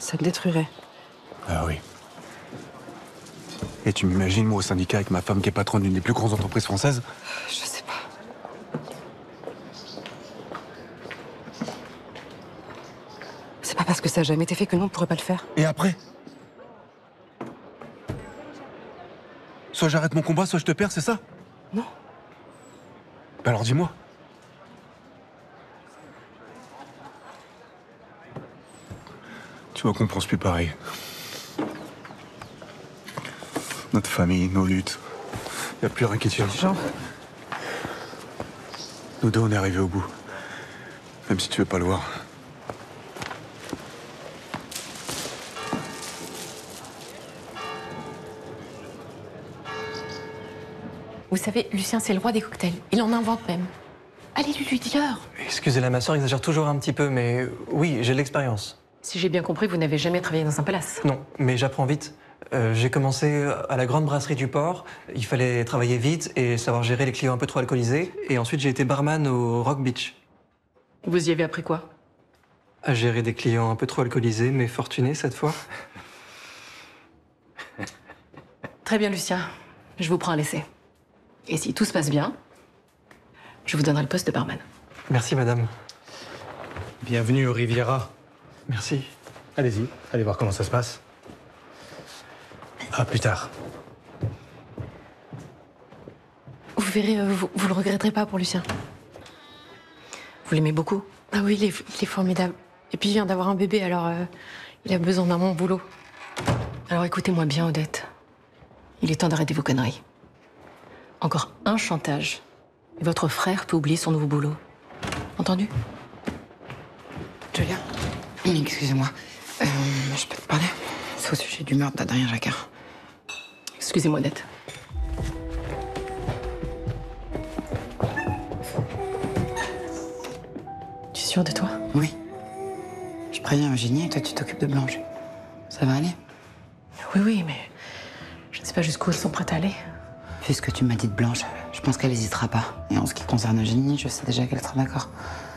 Ça te détruirait. Ah oui. Et tu m'imagines, moi, au syndicat, avec ma femme qui est patronne d'une des plus grandes entreprises françaises? Je sais pas. C'est pas parce que ça a jamais été fait que nous, on pourrait pas le faire. Et après? Soit j'arrête mon combat, soit je te perds, c'est ça? Non. Bah alors dis-moi. Tu vois qu'on pense plus pareil. Notre famille, nos luttes. Y a plus rien qui tient. Jean. Nous deux, on est arrivés au bout. Même si tu veux pas le voir. Vous savez, Lucien, c'est le roi des cocktails. Il en invente même. Allez lui dire. Excusez-la, ma soeur exagère toujours un petit peu, mais oui, j'ai de l'expérience. Si j'ai bien compris, vous n'avez jamais travaillé dans un palace. Non, mais j'apprends vite. J'ai commencé à la grande brasserie du port. Il fallait travailler vite et savoir gérer les clients un peu trop alcoolisés. Et ensuite, j'ai été barman au Rock Beach. Vous y avez appris quoi? À gérer des clients un peu trop alcoolisés, mais fortunés cette fois. Très bien, Lucien. Je vous prends à l'essai. Et si tout se passe bien, je vous donnerai le poste de barman. Merci, madame. Bienvenue au Riviera. Merci. Allez-y, allez voir comment ça se passe. À plus tard. Vous verrez, vous le regretterez pas pour Lucien. Vous l'aimez beaucoup? Ah oui, il est formidable. Et puis il vient d'avoir un bébé, alors il a besoin d'un bon boulot. Alors écoutez-moi bien, Odette. Il est temps d'arrêter vos conneries. Encore un chantage, et votre frère peut oublier son nouveau boulot. Entendu? Julia, excusez-moi. Je peux te parler? C'est au sujet du meurtre d'Adrien Jacquard. Excusez-moi, Odette. Tu es sûre de toi? Oui. Je préviens Eugénie et toi, tu t'occupes de Blanche. Ça va aller? Oui, oui, mais je ne sais pas jusqu'où elles sont prêtes à aller. Vu ce que tu m'as dit de Blanche, je pense qu'elle hésitera pas. Et en ce qui concerne Eugénie, je sais déjà qu'elle sera d'accord.